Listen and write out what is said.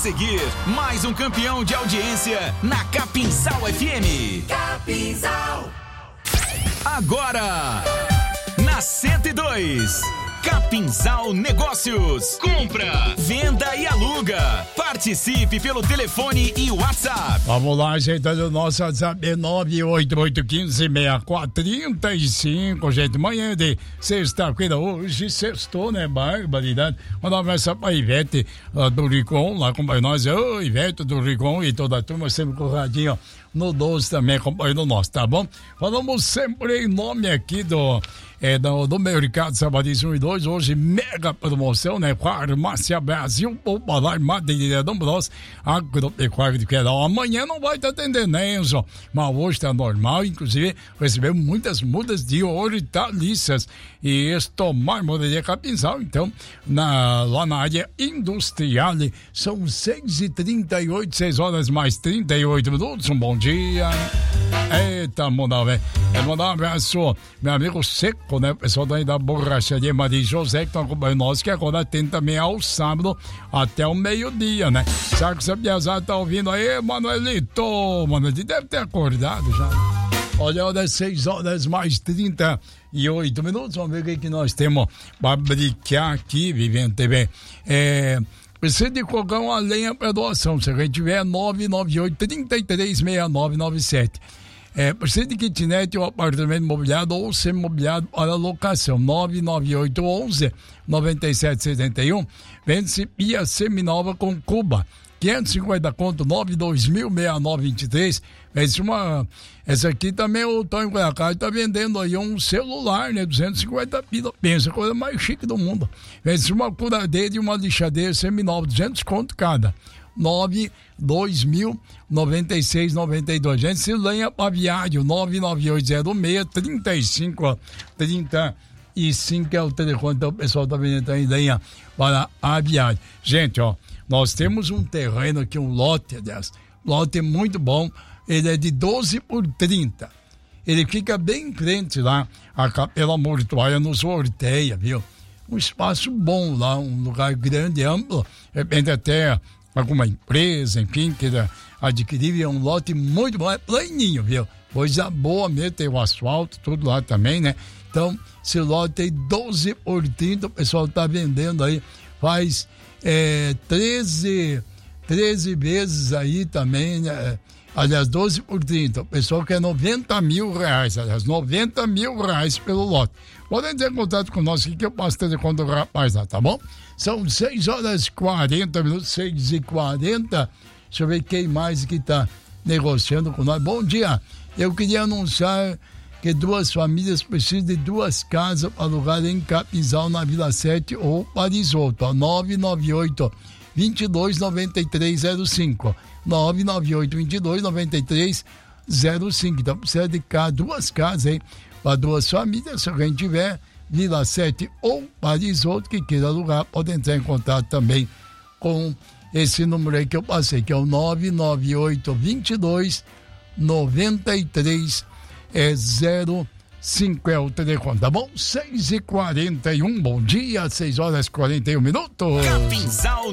seguir, mais um campeão de audiência na Capinzal FM. Capinzal. Agora, na 102, Capinzal Negócios. Compra, venda e aluga. Participe pelo telefone e WhatsApp. Vamos lá, ajeitando o nosso WhatsApp 988156435, gente. Manhã de sexta-feira, hoje sextou, né? Barbaridade. Mandar um abraço pra Ivete do Ricom, lá com nós. Ô, Ivete do Ricom e toda a turma, sempre com o radinho no 12 também, acompanhando nós, tá bom? Falamos sempre em nome aqui do Mercado Sabadismo 1 e 2, hoje mega promoção, né? Farmácia Brasil, Popular, Madeira, Dombros, Agropecuária de Quedal. Amanhã não vai estar atendendo, né, Enzo? Mas hoje tá normal, inclusive recebemos muitas mudas de hortaliças e estomar moradia Capinzal, então, lá na área industrial, são 6h38, 6 horas mais 38 minutos, um bom dia. Eita, mandar, velho. Mandar um abraço, meu amigo Seco, né? O pessoal daí da borracharia Maria José, que estão acompanhando nós, que agora tem também ao sábado até o meio-dia, né? Sabe que essa piazada tá ouvindo aí, Manuelito? Manuelito deve ter acordado já. Olha, olha, 6 horas mais 38 minutos. Vamos ver o que nós temos para brincar aqui, Vivendo TV. Precisa de colocar uma lenha para doação. Se a gente tiver 998-336997. Precisa de kitnet ou apartamento imobiliário ou semi-imobiliário para locação. 99811-9771. Vende-se pia seminova com cuba. 550 conto, 92000-6923. Essa aqui também o Tonho Goiacá está vendendo aí um celular, né? 250 pila. Pensa, coisa mais chique do mundo. Vende-se uma curadeira e uma lixadeira seminova, 200 conto cada. 92000-9692. Gente, se lenha para viagem, 99806-3535 é o telefone, então o pessoal tá vendendo aí lenha para a viagem. Gente, ó, nós temos um terreno aqui, um lote, aliás, lote muito bom, ele é de 12 por 30. Ele fica bem em frente lá, a Capela Mortuária nos sorteia, viu? Um espaço bom lá, um lugar grande, amplo, de repente até alguma empresa, enfim, queira adquirir, é um lote muito bom, é planinho, viu? Coisa boa mesmo, tem o asfalto, tudo lá também, né? Então, esse lote tem 12 por 30, o pessoal tá vendendo aí, faz 13 vezes aí também, né? Aliás, 12 por 30, o pessoal quer R$90 mil, aliás, R$90 mil pelo lote. Podem entrar em contato com nós aqui que eu passo o telefone do rapaz lá, tá bom? São 6 horas e 40 minutos, 6h40. Deixa eu ver quem mais que tá negociando com nós. Bom dia, eu queria anunciar que 2 famílias precisam de 2 casas para alugar em Capinzal, na Vila 7 ou Parisoto, 998-229305. 998-229305. Então precisa de 2 casas, hein? Para 2 famílias, se alguém tiver Vila 7 ou Parisoto que queira alugar, pode entrar em contato também com esse número aí que eu passei, que é o 998-229305 é o telefone, tá bom? 6h41, bom dia, 6 horas e 41 minutos. Capinzal